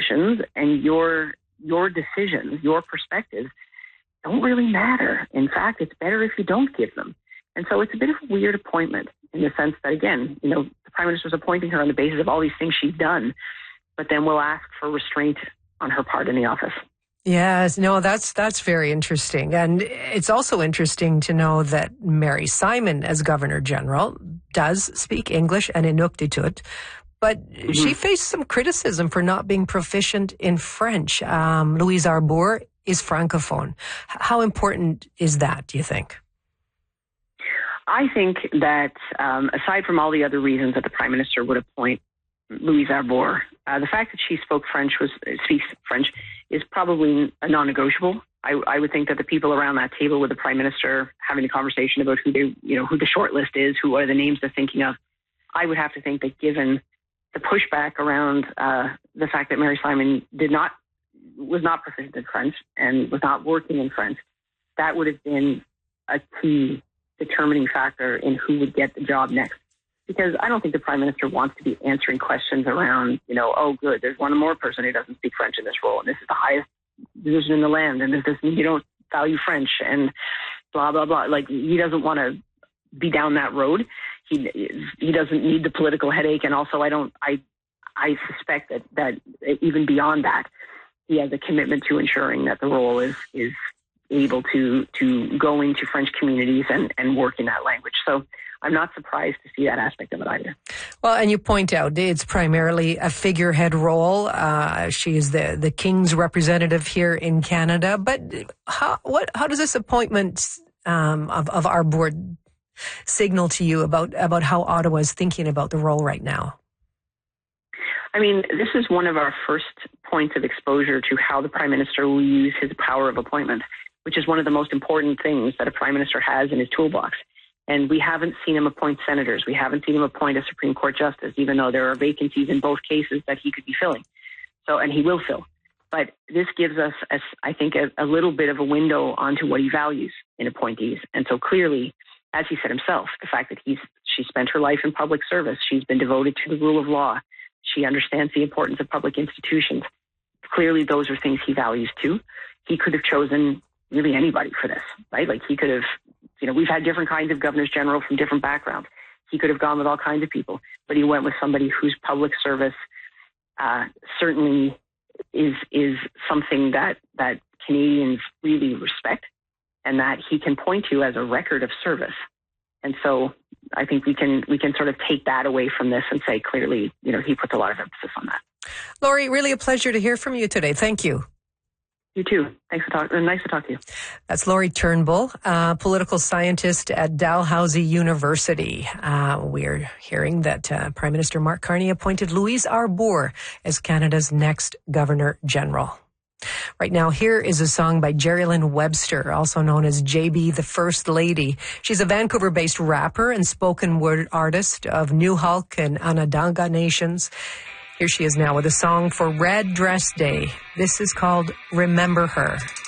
emotions and your decisions, your perspectives don't really matter. In fact, it's better if you don't give them. And so it's a bit of a weird appointment in the sense that, again, the Prime Minister's appointing her on the basis of all these things she's done, but then we'll ask for restraint on her part in the office. Yes, no, that's very interesting. And it's also interesting to know that Mary Simon, as Governor General, does speak English and Inuktitut, but she faced some criticism for not being proficient in French. Louise Arbour is Francophone. How important is that, do you think? I think that aside from all the other reasons that the Prime Minister would appoint Louise Arbour, the fact that she speaks French is probably a non-negotiable. I would think that the people around that table with the Prime Minister having a conversation about who the short list is, who are the names they're thinking of, I would have to think that given the pushback around the fact that Mary Simon was not proficient in French and was not working in French, that would have been a key determining factor in who would get the job next. Because I don't think the Prime Minister wants to be answering questions around, oh, good, there's one more person who doesn't speak French in this role, and this is the highest position in the land, and does this mean you don't value French, and blah, blah, blah. Like, he doesn't want to be down that road. He doesn't need the political headache, and also I suspect that even beyond that, he has a commitment to ensuring that the role is able to go into French communities and work in that language. So I'm not surprised to see that aspect of it either. Well, and you point out it's primarily a figurehead role. She is the King's representative here in Canada. But how does this appointment of our board signal to you about how Ottawa is thinking about the role right now? I mean, this is one of our first points of exposure to how the Prime Minister will use his power of appointment, which is one of the most important things that a Prime Minister has in his toolbox. And we haven't seen him appoint senators. We haven't seen him appoint a Supreme Court justice, even though there are vacancies in both cases that he could be filling. And he will fill. But this gives us, I think, a little bit of a window onto what he values in appointees. And so clearly, as he said himself, the fact that she spent her life in public service, she's been devoted to the rule of law, she understands the importance of public institutions. Clearly, those are things he values too. He could have chosen really anybody for this, right? Like he could have, we've had different kinds of governors general from different backgrounds. He could have gone with all kinds of people, but he went with somebody whose public service certainly is something that Canadians really respect and that he can point to as a record of service. And so I think we can sort of take that away from this and say clearly, he puts a lot of emphasis on that. Laurie, really a pleasure to hear from you today. Thank you. You too. Thanks for talking. Nice to talk to you. That's Laurie Turnbull, political scientist at Dalhousie University. We're hearing that Prime Minister Mark Carney appointed Louise Arbour as Canada's next Governor General. Right now, here is a song by Jerrilyn Webster, also known as JB the First Lady. She's a Vancouver-based rapper and spoken word artist of Newhalk and Onondaga nations. Here she is now with a song for Red Dress Day. This is called Remember Her.